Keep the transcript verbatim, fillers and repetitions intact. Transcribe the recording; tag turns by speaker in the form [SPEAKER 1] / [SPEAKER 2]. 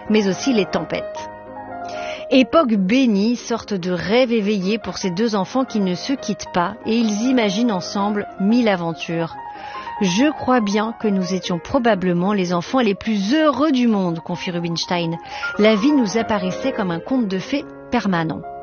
[SPEAKER 1] mais aussi les tempêtes. Époque bénie, sorte de rêve éveillé pour ces deux enfants qui ne se quittent pas et ils imaginent ensemble mille aventures. Je crois bien que nous étions probablement les enfants les plus heureux du monde, confie Rubinstein. La vie nous apparaissait comme un conte de fées permanent.